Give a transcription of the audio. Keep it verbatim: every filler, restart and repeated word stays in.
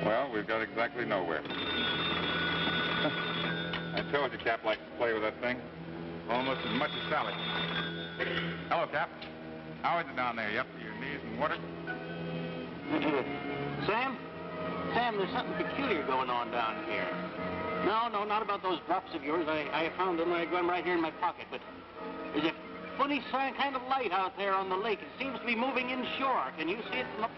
Well, we've got exactly nowhere. I told you Cap likes to play with that thing. Almost as much as Sally. Hello, Cap. How is it down there? You up to your knees in water? Sam? Sam, there's something peculiar going on down here. No, no, not about those drops of yours. I, I found them. I got them right here in my pocket. But there's a funny kind of light out there on the lake. It seems to be moving inshore. Can you see it from up